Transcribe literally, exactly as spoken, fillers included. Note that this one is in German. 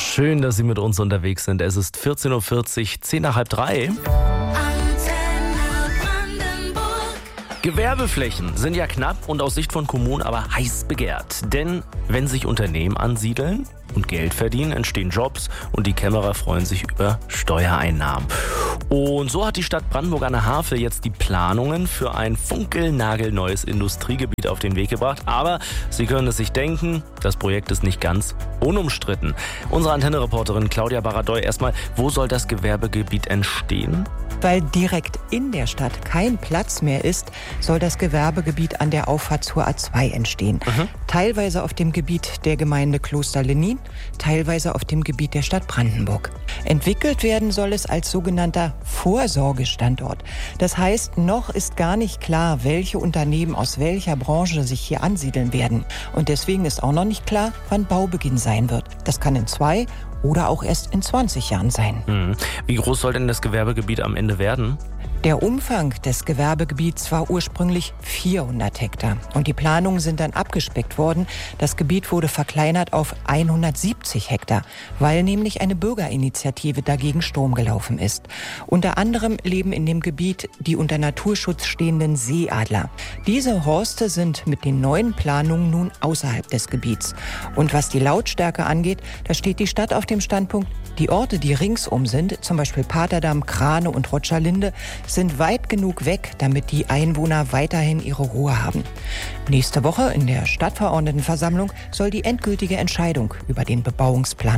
Schön, dass Sie mit uns unterwegs sind. Es ist vierzehn Uhr vierzig, zehn nach halb drei. Gewerbeflächen sind ja knapp und aus Sicht von Kommunen aber heiß begehrt. Denn wenn sich Unternehmen ansiedeln und Geld verdienen, entstehen Jobs und die Kämmerer freuen sich über Steuereinnahmen. Und so hat die Stadt Brandenburg an der Havel jetzt die Planungen für ein funkelnagelneues Industriegebiet auf den Weg gebracht. Aber Sie können es sich denken, das Projekt ist nicht ganz unumstritten. Unsere Antenne-Reporterin Claudia Baradoy, erstmal, wo soll das Gewerbegebiet entstehen? Weil direkt in der Stadt kein Platz mehr ist, soll das Gewerbegebiet an der Auffahrt zur A zwei entstehen. Mhm. Teilweise auf dem Gebiet der Gemeinde Kloster-Lennin, teilweise auf dem Gebiet der Stadt Brandenburg. Entwickelt werden soll es als sogenannter Vorsorgestandort. Das heißt, noch ist gar nicht klar, welche Unternehmen aus welcher Branche sich hier ansiedeln werden. Und deswegen ist auch noch nicht klar, wann Baubeginn sein wird. Das kann in zwei oder auch erst in zwanzig Jahren sein. Mhm. Wie groß soll denn das Gewerbegebiet am Ende werden? Der Umfang des Gewerbegebiets war ursprünglich vierhundert Hektar. Und die Planungen sind dann abgespeckt worden. Das Gebiet wurde verkleinert auf hundertsiebzig Hektar, weil nämlich eine Bürgerinitiative dagegen Sturm gelaufen ist. Unter anderem leben in dem Gebiet die unter Naturschutz stehenden Seeadler. Diese Horste sind mit den neuen Planungen nun außerhalb des Gebiets. Und was die Lautstärke angeht, da steht die Stadt auf dem Standpunkt, die Orte, die ringsum sind, zum Beispiel Paterdamm, Krane und Rotscherlinde, sind weit genug weg, damit die Einwohner weiterhin ihre Ruhe haben. Nächste Woche in der Stadtverordnetenversammlung soll die endgültige Entscheidung über den Bebauungsplan